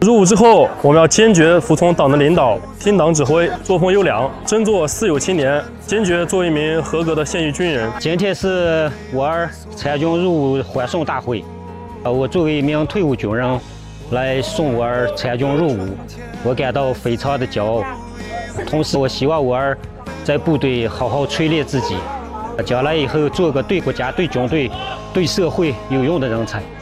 入伍之后，我们要坚决服从党的领导，听党指挥，作风优良，争做四有青年，坚决做一名合格的现役军人。 今天是我儿参军入伍欢送大会，我作为一名退伍军人来送我儿参军入伍，我感到非常的骄傲。同时，我希望我儿在部队好好锤炼自己，将来以后做个对国家、对军队、对社会有用的人才。